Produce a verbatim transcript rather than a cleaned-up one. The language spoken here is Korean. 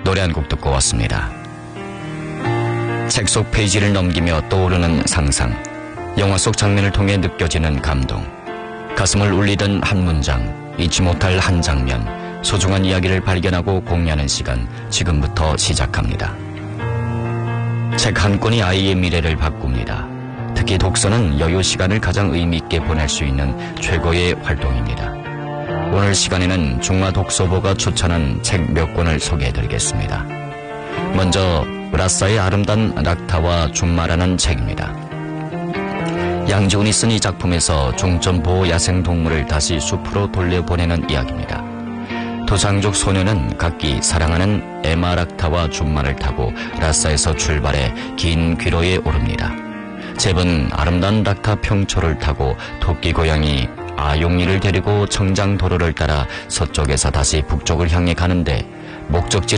노래 한 곡 듣고 왔습니다. 책 속 페이지를 넘기며 떠오르는 상상, 영화 속 장면을 통해 느껴지는 감동, 가슴을 울리던 한 문장, 잊지 못할 한 장면, 소중한 이야기를 발견하고 공유하는 시간, 지금부터 시작합니다. 책 한 권이 아이의 미래를 바꿉니다. 특히 독서는 여유 시간을 가장 의미 있게 보낼 수 있는 최고의 활동입니다. 오늘 시간에는 중화독서보가 추천한 책 몇 권을 소개해드리겠습니다. 먼저 으라싸의 아름다운 낙타와 준마라는 책입니다. 양지훈이 쓴 이 작품에서 종점보호 야생동물을 다시 숲으로 돌려보내는 이야기입니다. 도상족 소녀는 각기 사랑하는 에마 낙타와 준마를 타고 라싸에서 출발해 긴 귀로에 오릅니다. 잽은 아름다운 낙타 평초를 타고 토끼 고양이 아용리를 데리고 청장도로를 따라 서쪽에서 다시 북쪽을 향해 가는데 목적지는